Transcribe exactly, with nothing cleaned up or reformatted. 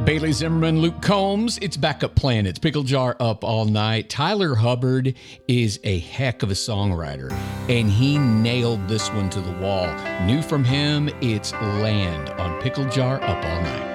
Bailey Zimmerman, Luke Combs, it's Backup Plan. It's Pickle Jar Up All Night. Tyler Hubbard is a heck of a songwriter, and he nailed this one to the wall. New from him, it's Land on Pickle Jar Up All Night.